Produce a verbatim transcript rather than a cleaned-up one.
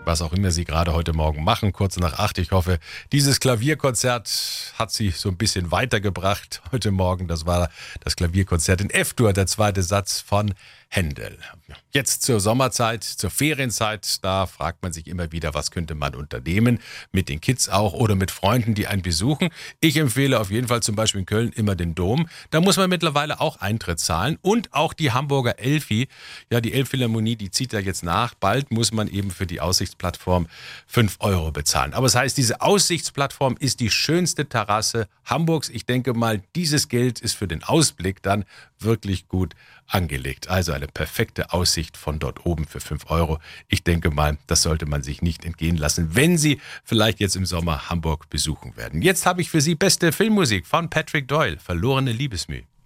was auch immer Sie gerade heute Morgen machen, kurz nach acht. Ich hoffe, dieses Klavierkonzert hat Sie so ein bisschen weitergebracht heute Morgen. Das war das Klavierkonzert in F-Dur, der zweite Satz von Händel. Jetzt zur Sommerzeit, zur Ferienzeit, da fragt man sich immer wieder, was könnte man unternehmen, mit den Kids auch oder mit Freunden, die einen besuchen. Ich empfehle auf jeden Fall zum Beispiel in Köln immer den Dom. Da muss man mittlerweile auch Eintritt zahlen und auch die Hamburger Elfi. Ja, die Elbphilharmonie, die zieht ja jetzt nach. Bald muss man eben für die Aussichtsplattform fünf Euro bezahlen. Aber das heißt, diese Aussichtsplattform ist die schönste Terrasse Hamburgs. Ich denke mal, dieses Geld ist für den Ausblick dann wirklich gut angelegt. Also eine perfekte Aussicht von dort oben für fünf Euro. Ich denke mal, das sollte man sich nicht entgehen lassen, wenn Sie vielleicht jetzt im Sommer Hamburg besuchen werden. Jetzt habe ich für Sie beste Filmmusik von Patrick Doyle, Verlorene Liebesmüh.